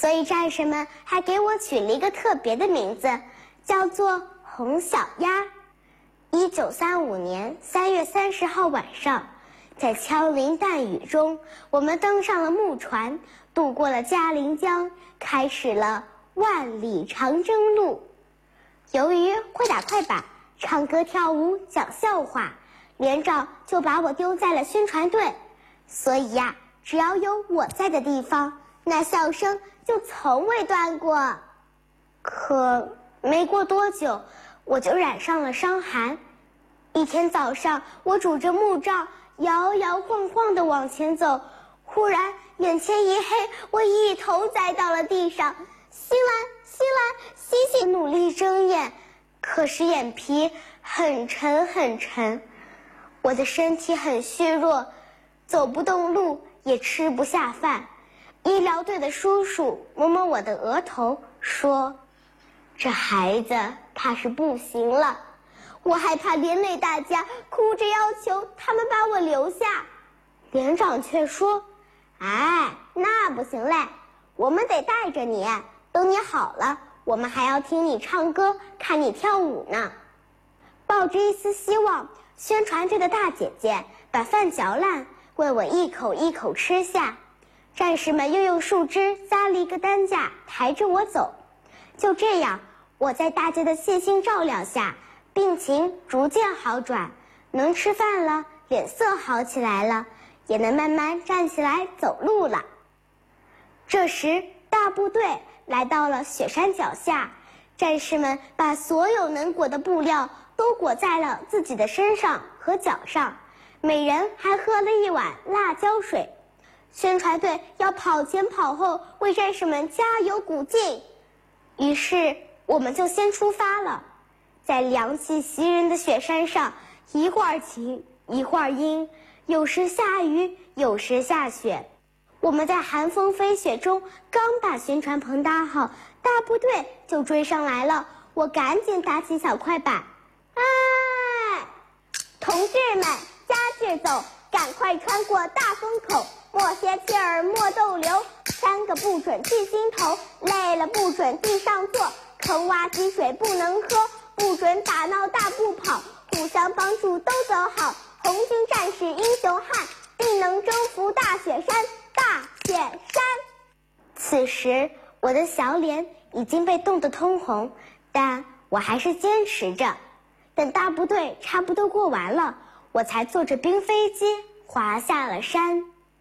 所以战士们还给我取了一个特别的名字，叫做红小鸭。1935年3月30号晚上，在枪林弹雨中，我们登上了木船，渡过了嘉陵江，开始了万里长征路。由于会打快板、唱歌跳舞、讲笑话，连长就把我丢在了宣传队，所以呀，只要有我在的地方，那笑声就从未断过。可没过多久，我就染上了伤寒。一天早上，我拄着木杖摇摇晃晃地往前走，忽然眼前一黑，我一头栽到了地上。醒来，醒醒！努力睁眼，可是眼皮很沉很沉。我的身体很虚弱，走不动路，也吃不下饭。医疗队的叔叔摸摸我的额头，说：“这孩子怕是不行了。”我害怕连累大家，哭着要求他们把我留下。连长却说：“哎，那不行嘞，我们得带着你，等你好了，我们还要听你唱歌，看你跳舞呢。”抱着一丝希望，宣传队的大姐姐把饭嚼烂，为我一口一口吃下。战士们又用树枝扎了一个担架，抬着我走。就这样，我在大家的细心照料下，病情逐渐好转，能吃饭了，脸色好起来了，也能慢慢站起来走路了。这时，大部队来到了雪山脚下，战士们把所有能裹的布料都裹在了自己的身上和脚上，每人还喝了一碗辣椒水。宣传队要跑前跑后，为战士们加油鼓劲。于是，我们就先出发了。在凉气袭人的雪山上，一会儿晴，一会儿阴，有时下雨，有时下雪。我们在寒风飞雪中刚把宣传棚搭好，大部队就追上来了。我赶紧打起小快板：“哎，同志们，加劲走，赶快穿过大风口，莫歇气儿，莫逗留，3个不准去心头，累了不准地上坐，坑洼积水不能喝，不准打闹大步跑，互相帮助都走好，红军战士英雄汉，定能征服大雪山，大雪山。”此时我的小脸已经被冻得通红，但我还是坚持着。等大部队差不多过完了，我才坐着冰飞机滑下了山。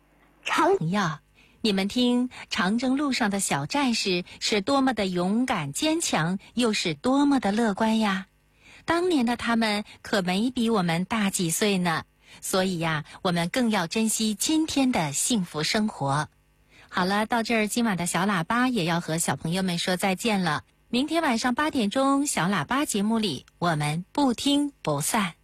你们听，长征路上的小战士是多么的勇敢坚强，又是多么的乐观呀！当年的他们可没比我们大几岁呢，所以呀，我们更要珍惜今天的幸福生活。好了，到这儿今晚的小喇叭也要和小朋友们说再见了。明天晚上8点钟，小喇叭节目里我们不听不散。